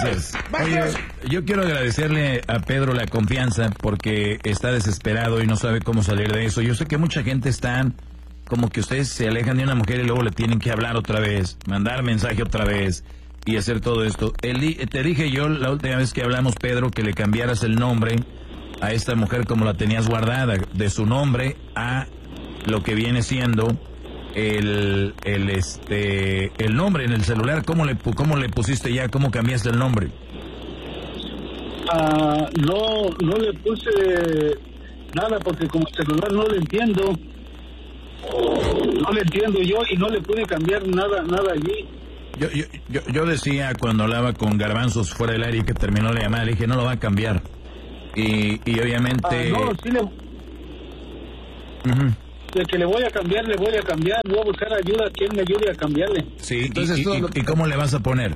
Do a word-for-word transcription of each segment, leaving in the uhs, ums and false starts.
Gracias. Oye, yo quiero agradecerle a Pedro la confianza porque está desesperado y no sabe cómo salir de eso. Yo sé que mucha gente está como que ustedes se alejan de una mujer y luego le tienen que hablar otra vez, mandar mensaje otra vez y hacer todo esto. El, te dije yo la última vez que hablamos, Pedro, que le cambiaras el nombre a esta mujer como la tenías guardada, de su nombre a lo que viene siendo el el este el nombre en el celular. ¿Cómo le cómo le pusiste ya? ¿Cómo cambiaste el nombre? Uh, no no le puse nada porque como el celular no lo entiendo, no le entiendo yo y no le pude cambiar nada nada allí. Yo yo yo, yo decía cuando hablaba con Garbanzos fuera del aire que terminó la llamada, le dije no lo va a cambiar y y obviamente. Uh, no sí le. Uh-huh. De que le voy a cambiar, le voy a cambiar, voy a buscar ayuda, quien me ayude a cambiarle. Sí, entonces, ¿y, y, y cómo le vas a poner?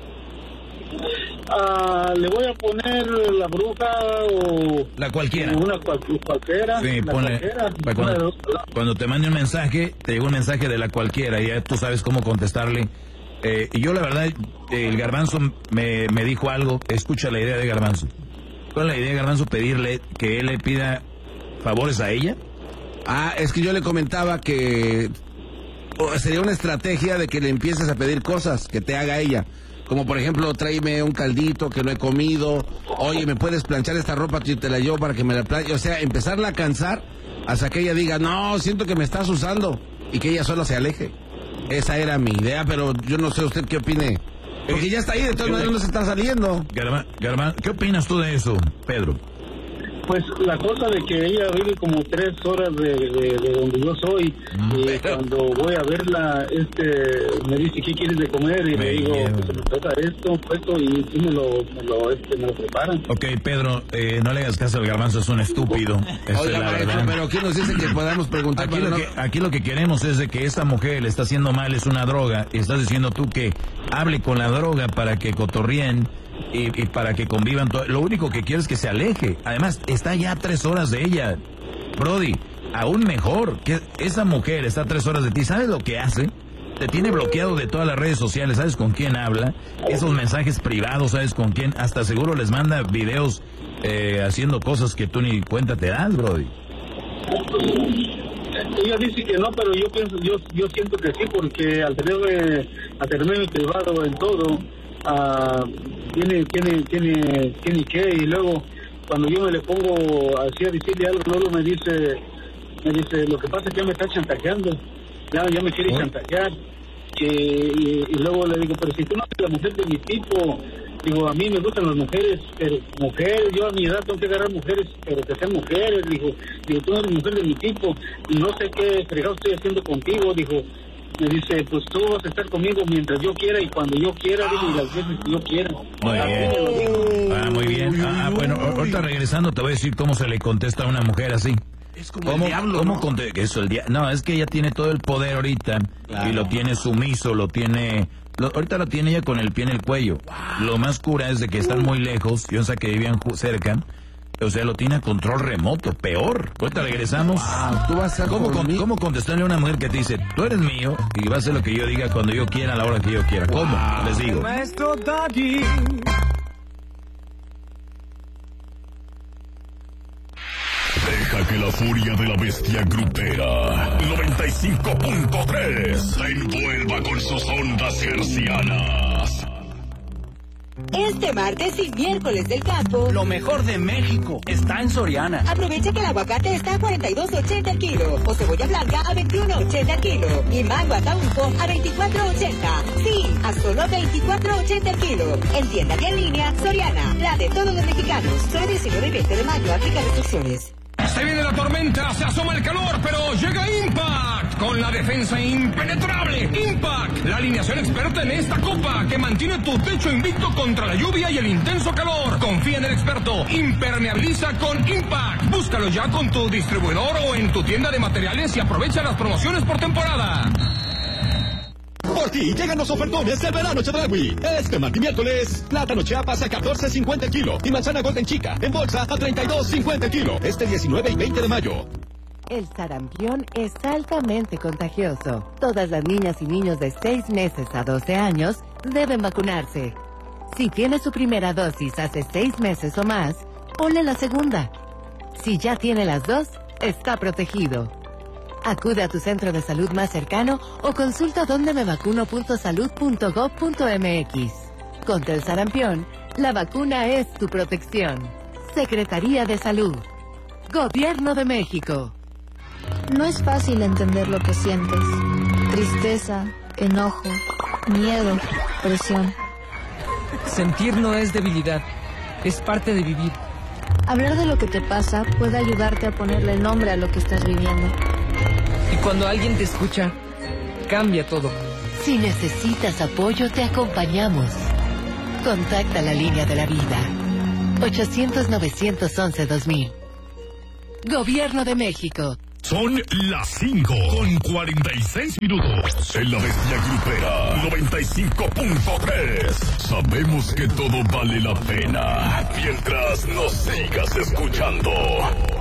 Uh, le voy a poner la bruja o... La cualquiera. Una cual, cualquiera. Sí, la ponle... Cualquiera, cuando, cuando te mande un mensaje, te llega un mensaje de la cualquiera y ya tú sabes cómo contestarle. Eh, y yo la verdad, el Garbanzo me, me dijo algo, escucha la idea de Garbanzo. ¿Cuál es la idea de Garbanzo? Pedirle que él le pida favores a ella. Ah, es que yo le comentaba que sería una estrategia de que le empieces a pedir cosas que te haga ella. Como por ejemplo, tráeme un caldito que no he comido. Oye, ¿me puedes planchar esta ropa? Yo te la llevo para que me la planche. O sea, empezarla a cansar hasta que ella diga, no, siento que me estás usando. Y que ella sola se aleje. Esa era mi idea, pero yo no sé usted qué opine. Porque ya está ahí, de todas maneras no se está saliendo. Garba, Garba, ¿qué opinas tú de eso, Pedro? Pues la cosa de que ella vive como tres horas de, de, de donde yo soy mm, y pero... cuando voy a verla, este, me dice ¿qué quieres de comer? Y me le digo, pues se me toca esto, esto y, y me, lo, me, lo, este, me lo preparan. Ok, Pedro, eh, no le hagas caso al Garbanzo, es un estúpido. Oiga, maestro, pero ¿quién nos dice que podamos preguntar? Aquí lo, no... que, aquí lo que queremos es de que esta mujer le está haciendo mal, es una droga, y estás diciendo tú que hable con la droga para que cotorreen. Y, y para que convivan, todo. Lo único que quiero es que se aleje. Además, está ya a tres horas de ella. Brody, aún mejor, que esa mujer está a tres horas de ti. ¿Sabes lo que hace? Te tiene bloqueado de todas las redes sociales. ¿Sabes con quién habla? Esos mensajes privados, ¿sabes con quién? Hasta seguro les manda videos eh, haciendo cosas que tú ni cuenta te das, Brody. Ella dice que no, pero yo pienso, yo yo siento que sí, porque al tenerme, al tenerme privado en todo, uh, tiene, tiene, tiene, tiene que, y luego cuando yo me le pongo así a decirle algo, luego me dice, me dice, lo que pasa es que ya me está chantajeando, ya, ya me quiere ¿Oh? chantajear, que, y, y luego le digo, pero si tú no eres la mujer de mi tipo, digo, a mí me gustan las mujeres, pero mujeres, yo a mi edad tengo que agarrar mujeres, pero que sean mujeres, dijo, digo, tú no eres mujer de mi tipo, y no sé qué fregado estoy haciendo contigo, dijo, me dice, pues tú vas a estar conmigo mientras yo quiera y cuando yo quiera, digo, y las veces que yo quiera. Muy bien. Ah, muy bien. Ah, bueno, ahorita regresando te voy a decir cómo se le contesta a una mujer así. Es como ¿Cómo, el diablo, ¿cómo ¿no? conte- eso, el dia- no, es que ella tiene todo el poder ahorita, claro. Y lo tiene sumiso, lo tiene... Lo, ahorita lo tiene ella con el pie en el cuello. Wow. Lo más cura es de que están muy lejos, yo sé que vivían cerca, o sea, lo tiene a control remoto, peor. Ahorita regresamos. Wow, ¿tú vas a ¿Cómo, con, ¿Cómo contestarle a una mujer que te dice, tú eres mío y va a hacer lo que yo diga cuando yo quiera, a la hora que yo quiera? ¿Cómo? Wow. Les digo. Maestro Doggy. Deja que la furia de la bestia grupera noventa y cinco punto tres la envuelva con sus ondas hercianas. Este martes y miércoles del campo, lo mejor de México está en Soriana. Aprovecha que el aguacate está a cuarenta y dos ochenta el kilo, o cebolla blanca a veintiuno ochenta el kilo, y mango ataúco a veinticuatro ochenta. Sí, a solo veinticuatro ochenta el kilo. En tienda y en línea, Soriana, la de todos los mexicanos. Solo diecinueve y veinte de mayo, aplica restricciones. Se viene la tormenta, se asoma el calor, pero llega Impact con la defensa impenetrable. Impact, la alineación experta en esta copa que mantiene tu techo invicto contra la lluvia y el intenso calor. Confía en el experto, impermeabiliza con Impact. Búscalo ya con tu distribuidor o en tu tienda de materiales y aprovecha las promociones por temporada. Por ti llegan los ofertones del verano Chedraui. Este martes y miércoles, plátano Chiapas a catorce cincuenta el kilo y manzana Golden Chica en bolsa a treinta y dos cincuenta el kilo. Este diecinueve y veinte de mayo. El sarampión es altamente contagioso. Todas las niñas y niños de seis meses a doce años deben vacunarse. Si tiene su primera dosis hace seis meses o más, ponle la segunda. Si ya tiene las dos, está protegido. Acude a tu centro de salud más cercano o consulta donde me vacuno punto salud punto gob punto mx. Contra el sarampión, la vacuna es tu protección. Secretaría de Salud. Gobierno de México. No es fácil entender lo que sientes. Tristeza, enojo, miedo, presión. Sentir no es debilidad, es parte de vivir. Hablar de lo que te pasa puede ayudarte a ponerle nombre a lo que estás viviendo. Y cuando alguien te escucha, cambia todo. Si necesitas apoyo, te acompañamos. Contacta la línea de la vida. ochocientos, novecientos once, dos mil. Gobierno de México. Son las cinco con cuarenta y seis minutos. En la Bestia Grupera noventa y cinco punto tres. Sabemos que todo vale la pena mientras nos sigas escuchando.